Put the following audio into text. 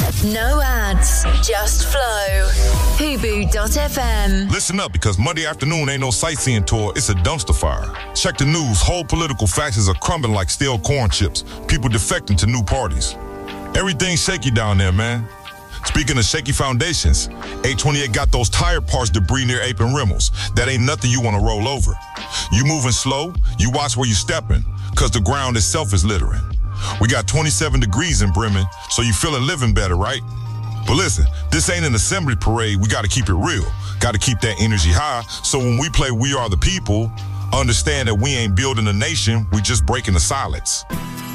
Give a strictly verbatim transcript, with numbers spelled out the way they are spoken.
No ads, just flow. Hubu dot f m. Listen up, because Monday afternoon ain't no sightseeing tour, it's a dumpster fire. Check the news, whole political factions are crumbling like stale corn chips. People defecting to new parties. Everything's shaky down there, man. Speaking of shaky foundations, eight twenty-eight got those tire parts debris near Ape and Rimmels. That ain't nothing you want to roll over. You moving slow, you watch where you stepping, because the ground itself is littering. We got twenty-seven degrees in Bremen, so you feeling living better, right? But listen, this ain't an assembly parade, we gotta keep it real. Gotta keep that energy high, so when we play We Are the People, understand that we ain't building a nation, we just breaking the silence.